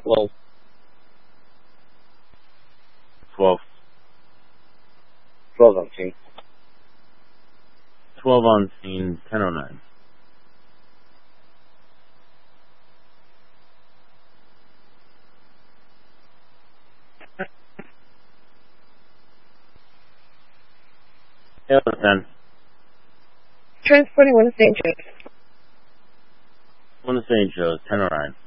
12. 12. 12 on scene. 12 on scene, 10:09. Yeah, 10. Transporting one to St. Joe's. One to St. Joe's, 10:09.